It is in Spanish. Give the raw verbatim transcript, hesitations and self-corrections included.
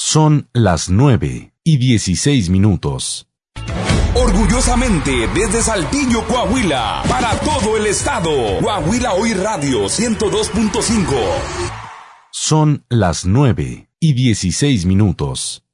Son las nueve y dieciséis minutos. Orgullosamente desde Saltillo, Coahuila, para todo el estado. Coahuila Hoy Radio ciento dos punto cinco. Son las nueve y dieciséis minutos.